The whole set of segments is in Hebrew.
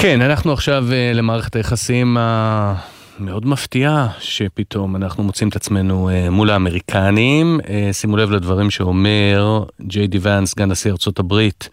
כן, אנחנו עכשיו למערכת היחסים המאוד מפתיעה, שפתאום אנחנו מוצאים את עצמנו מול האמריקנים. שימו לב לדברים שאומר ג'יי די ונס, סגן נשיא ארצות הברית,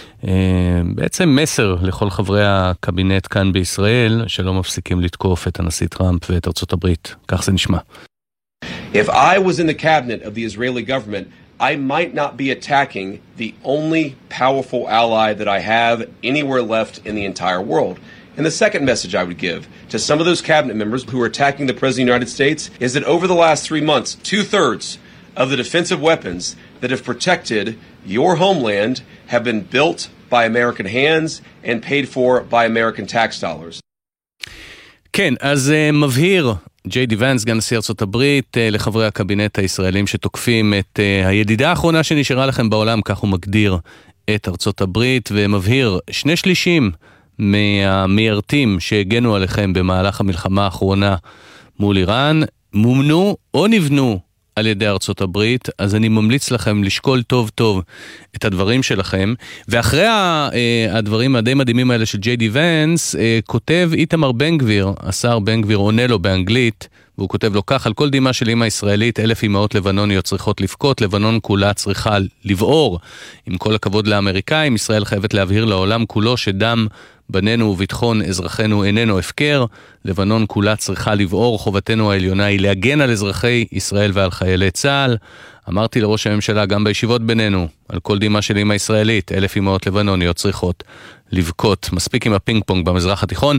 בעצם מסר לכל חברי הקבינט כאן בישראל, שלא מפסיקים לתקוף את הנשיא טראמפ ואת ארצות הברית. כך זה נשמע. If I was in the cabinet of the Israeli government, I might not be attacking the only powerful ally that I have anywhere left in the entire world. And the second message I would give to some of those cabinet members who are attacking the President of the United States is that over the last 3 months, 2/3 of the defensive weapons that have protected your homeland have been built by American hands and paid for by American tax dollars. כן, אז מבהיר ג'יי די ונס, סגן נשיא ארצות הברית, לחברי הקבינט הישראלים שתוקפים את הידידה האחרונה שנשארה לכם בעולם, כך הוא מגדיר את ארצות הברית, ומבהיר 2/3 מהמיירטים שהגנו עליכם במהלך המלחמה האחרונה מול איראן, מומנו או נבנו על ידי ארצות הברית, אז אני ממליץ לכם לשקול טוב טוב את הדברים שלכם. ואחרי הדברים הדי מדהימים האלה של ג'יי די ונס, כותב איתמר בן גביר, השר בן גביר עונה לו באנגלית, והוא כותב לו כך: על כל דמעה של אמא ישראלית 1,000 אמהות לבנוניות צריכות לבכות, לבנון כולה צריכה לבעור. עם כל הכבוד לאמריקאים, ישראל חייבת להבהיר לעולם כולו שדם בנינו וביטחון אזרחינו איננו הפקר, לבנון כולה צריכה לבעור, חובתנו העליונה היא להגן על אזרחי ישראל ועל חיילי צה"ל. אמרתי לראש הממשלה גם בישיבות בינינו, על כל דמעה של אמא ישראלית 1,000 אמהות לבנוניות צריכות לבכות. מספיק עם הפינג פונג במזרח התיכון.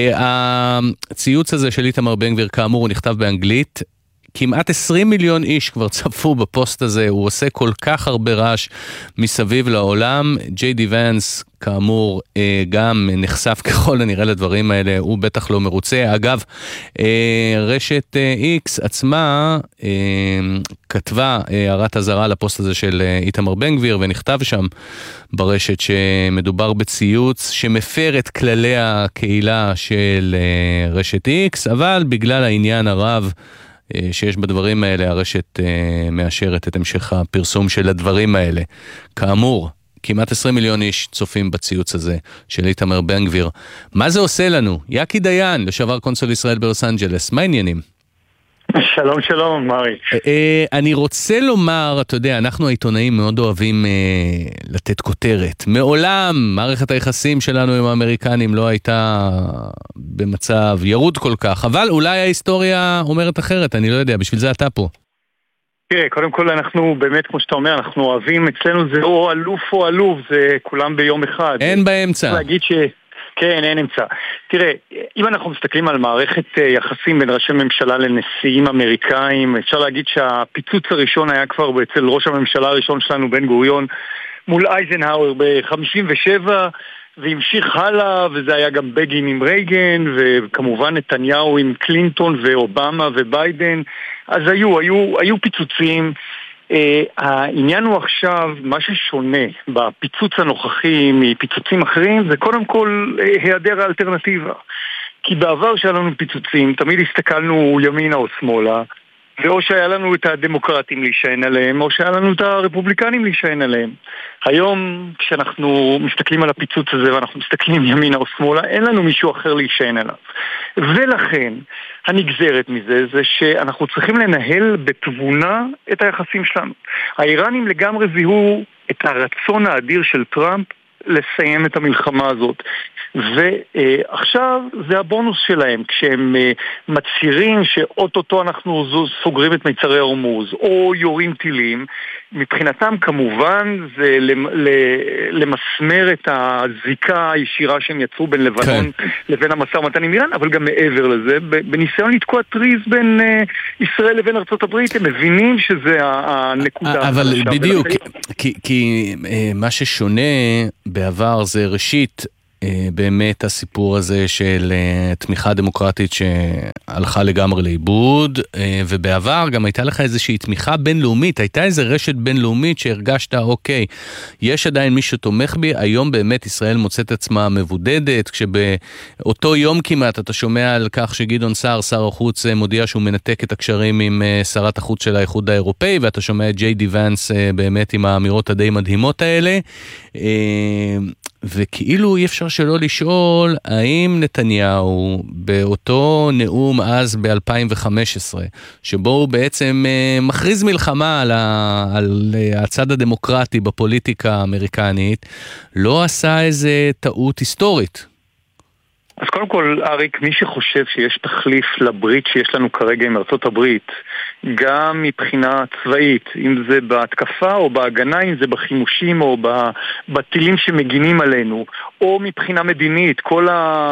הציוץ הזה של איתמר בן גביר, כאמור, הוא נכתב באנגלית. כמעט 20 מיליון איש כבר צפו בפוסט הזה, הוא עושה כל כך הרבה רעש מסביב לעולם. ג'יי די ונס, כאמור, גם נחשף ככל הנראה לדברים האלה, הוא בטח לא מרוצה. אגב, רשת X עצמה כתבה הערת אזהרה לפוסט הזה של איתמר בן גביר, ונכתב שם ברשת שמדובר בציוץ שמפר את כללי הקהילה של רשת X, אבל בגלל העניין הרב שיש בדברים האלה, הרשת מאשרת את המשך הפרסום של הדברים האלה. כאמור, כמעט 20 מיליון איש צופים בציוץ הזה של איתמר בן גביר. מה זה עושה לנו? יקי דיין, לשעבר קונסול ישראל בלוס אנג'לס, מה העניינים? שלום שלום, מרי. אני רוצה לומר, אתה יודע, אנחנו העיתונאים מאוד אוהבים לתת כותרת. מעולם מערכת היחסים שלנו עם האמריקנים לא הייתה במצב ירוד כל כך, אבל אולי ההיסטוריה אומרת אחרת, אני לא יודע, בשביל זה אתה פה. תראה, קודם כל אנחנו באמת, כמו שאתה אומר, אנחנו אוהבים, אצלנו זה או אלוף או אלוף, זה כולם ביום אחד. אין באמצע. להגיד כן, אין אמצע. תראה, אם אנחנו מסתכלים על מערכת יחסים בין ראשי ממשלה לנשיאים אמריקאים, אפשר להגיד שהפיצוץ הראשון היה כבר אצל ראש הממשלה הראשון שלנו, בן גוריון, מול אייזנהאואר ב-57, והמשיך הלאה, וזה היה גם בגין עם רייגן, וכמובן נתניהו עם קלינטון ואובמה וביידן. אז היו פיצוצים. העניין הוא עכשיו, מה ששונה בפיצוץ הנוכחי מפיצוצים אחרים, זה קודם כל היעדר האלטרנטיבה. כי בעבר שהיה לנו פיצוצים, תמיד הסתכלנו ימינה או שמאלה, ואו שהיה לנו את הדמוקרטים להישען עליהם, או שהיה לנו את הרפובליקנים להישען עליהם. היום, כשאנחנו מסתכלים על הפיצוץ הזה, ואנחנו מסתכלים ימינה או שמאלה, אין לנו מישהו אחר להישען עליו. ולכן, הנגזרת מזה, זה שאנחנו צריכים לנהל בתבונה את היחסים שלנו. האיראנים לגמרי זיהו את הרצון האדיר של טראמפ לסיים את המלחמה הזאת. ועכשיו זה הבונוס שלהם, כשהם מצהירים שאוטוטו אנחנו סוגרים את מיצרי הורמוז או יורים טילים, מבחינתם כמובן זה למסמר את הזיקה הישירה שהם יצרו בין לבנון לבין המשא ומתן עם איראן, אבל גם מעבר לזה, בניסיון לתקוע טריז בין ישראל לבין ארצות הברית, הם מבינים שזה הנקודה. אבל בדיוק, כי מה ששונה בעבר זה ראשית, באמת הסיפור הזה של תמיכה דמוקרטית שהלכה לגמרי לאיבוד, ובעבר גם הייתה לך איזושהי תמיכה בינלאומית, הייתה איזו רשת בינלאומית שהרגשת, אוקיי, יש עדיין מי שתומך בי. היום באמת ישראל מוצאת עצמה מבודדת, כשבאותו יום כמעט אתה שומע על כך שגדעון סער, שר החוץ, מודיע שהוא מנתק את הקשרים עם שרת החוץ של האיחוד האירופאי, ואתה שומע את ג'יי די ונס באמת עם האמירות הדי מדהימות האלה. וכאילו אי אפשר שלא לשאול, האם נתניהו באותו נאום אז ב-2015, שבו הוא בעצם מכריז מלחמה על הצד הדמוקרטי בפוליטיקה האמריקנית, לא עשה איזה טעות היסטורית? אז קודם כל, אריק, מי שחושב שיש תחליף לברית שיש לנו כרגע עם ארצות הברית, גם מבחינה צבאית, אם זה בהתקפה או בהגנה, אם זה בחימושים או בטילים שמגינים עלינו, או מבחינה מדינית, כל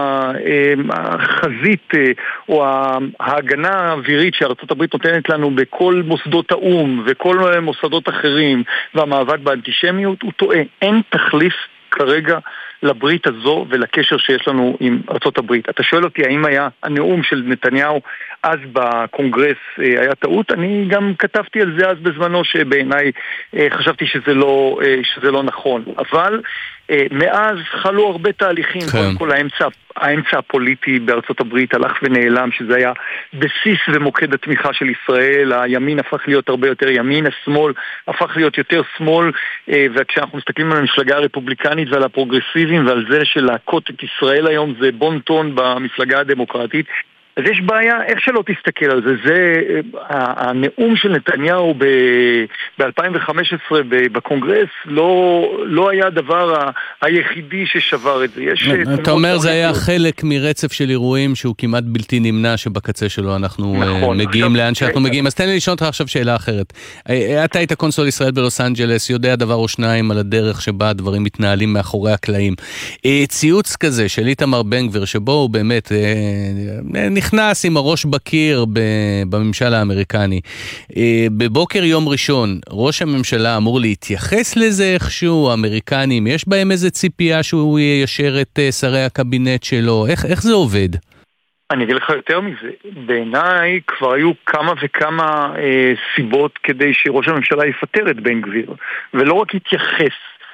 החזית או ההגנה האווירית שארצות הברית נותנת לנו בכל מוסדות האום וכל מוסדות אחרים, והמאבק באנטישמיות, הוא טועה. אין תחליף כרגע לברית הזו ולקשר שיש לנו עם ארצות הברית. אתה שואל אותי האם היה הנאום של נתניהו אז בקונגרס היה טעות? אני גם כתבתי על זה אז בזמנו, שבעיניי חשבתי שזה לא נכון. אבל מאז חלו הרבה תהליכים. קודם כל האמצע הפוליטי בארצות הברית הלך ונעלם, שזה היה בסיס ומוקד התמיכה של ישראל. הימין הפך להיות הרבה יותר ימין, השמאל הפך להיות יותר שמאל, וכשאנחנו מסתכלים על המפלגה הרפובליקנית ועל הפרוגרסיבים ועל זה שלהקות את ישראל היום זה בון טון במפלגה הדמוקרטית, אז יש בעיה, איך שלא תסתכל על זה, זה הנאום של נתניהו ב-2015 בקונגרס לא היה הדבר היחידי ששבר את זה. אתה אומר זה היה חלק מרצף של אירועים שהוא כמעט בלתי נמנע, שבקצה שלו אנחנו מגיעים לאן שאנחנו מגיעים. אז תן לי לשאול אותך עכשיו שאלה אחרת. אתה היית קונסול ישראל בלוס אנג'לס, יודע דבר או שניים על הדרך שבה הדברים מתנהלים מאחורי הקלעים. ציוץ כזה של איתמר בן גביר, שבו הוא באמת נכנס עם הראש בקיר בממשל האמריקני. בבוקר יום ראשון, ראש הממשלה אמור להתייחס לזה איכשהו, האמריקנים, יש בהם איזה ציפייה שהוא יישר את שרי הקבינט שלו? איך זה עובד? אני אגיד לך יותר מזה. בעיניי כבר היו כמה וכמה סיבות כדי שראש הממשלה יפטר את בן גביר, ולא רק יתייחס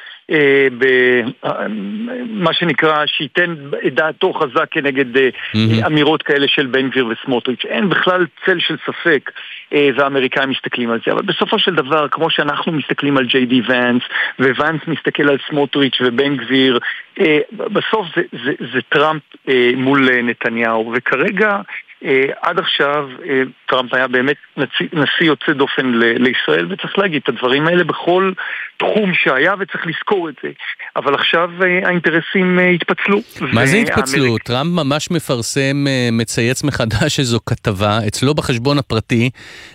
במה שנקרא שייתן דעתו חזק כנגד אמירות כאלה של בן גביר וסמוטריץ'. אין בכלל צל של ספק, והאמריקאים מסתכלים על זה, אבל בסופו של דבר, כמו שאנחנו מסתכלים על ג'יי די ונס, וונס מסתכל על סמוטריץ' ובן גביר, בסוף זה טראמפ מול נתניהו, וכרגע עד עכשיו טראמפ היה באמת נשיא יוצא דופן לישראל, וצריך להגיד את הדברים האלה בכל תחום שהיה, וצריך לזכור את זה. אבל עכשיו האינטרסים התפצלו. מה זה התפצלו? טראמפ ממש מפרסם, מצייץ מחדש איזו כתבה אצלו בחשבון הפרטי,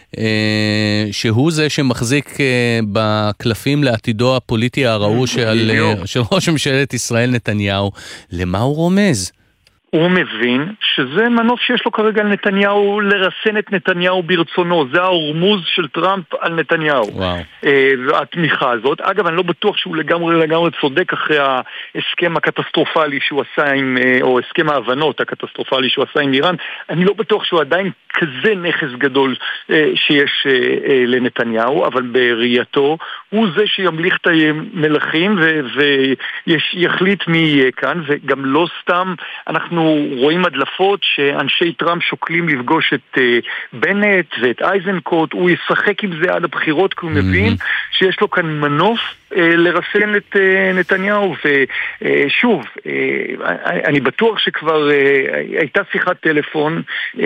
שהוא זה שמחזיק בקלפים לעתידו הפוליטי הרעוש של ראש ממשלת ישראל נתניהו. למה הוא רומז? הוא מבין שזה מנוף שיש לו כרגע על נתניהו, לרסן את נתניהו ברצונו. זה ההורמוז של טראמפ על נתניהו. והתמיכה הזאת. אגב, אני לא בטוח שהוא לגמרי צודק אחרי ההסכם הקטסטרופלי שהוא עשה עם, או הסכם ההבנות הקטסטרופלי שהוא עשה עם איראן. אני לא בטוח שהוא עדיין כזה נכס גדול שיש לנתניהו, אבל בראייתו הוא זה שימליך את המלכים ויחליט מי יהיה כאן, וגם לא סתם אנחנו רואים הדלפות שאנשי טראמפ שוקלים לפגוש את בנט ואת אייזנקוט. הוא ישחק עם זה עד הבחירות, כי הוא מבין שיש לו כאן מנוף לרסן את נתניהו. ושוב, אני בטוח שכבר הייתה שיחת טלפון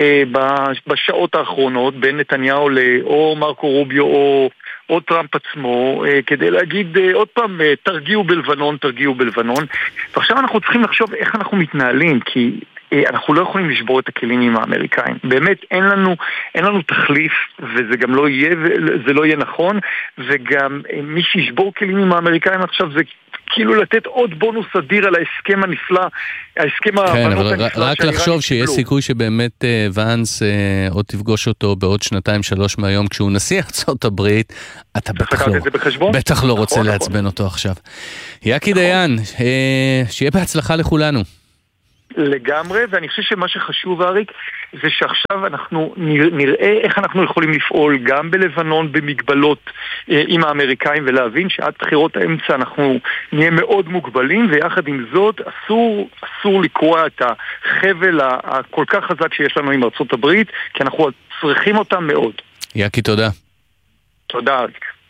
בשעות האחרונות בין נתניהו או מרקו רוביו או טראמפ עצמו, כדי להגיד עוד פעם, תרגיעו בלבנון. ועכשיו אנחנו צריכים לחשוב איך אנחנו מתנהלים, כי אנחנו לא יכולים לשבור את הכלים עם האמריקאים. באמת אין לנו תחליף, וזה גם לא יהיה, זה לא יהיה נכון, וגם מי שישבור כלים עם האמריקאים עכשיו זה כאילו לתת עוד בונוס אדיר על ההסכם הנפלא, ההסכם ההבנות הנפלא. רק לחשוב שיש סיכוי שבאמת ונס עוד תפגוש אותו בעוד 2-3 מהיום כשהוא נשיא ארצות הברית, אתה בטח לא רוצה לעצבן אותו עכשיו. יקי דיין, שיהיה בהצלחה לכולנו. לגמרי, ואני חושב שמה שחשוב, אריק, זה שעכשיו אנחנו נראה איך אנחנו יכולים לפעול גם בלבנון במגבלות עם האמריקאים, ולהבין שעד בחירות האמצע אנחנו נהיה מאוד מוגבלים, ויחד עם זאת אסור לקרוע את החבל הכל כך חזק שיש לנו עם ארצות הברית, כי אנחנו צריכים אותם מאוד. יקי, תודה. תודה, אריק.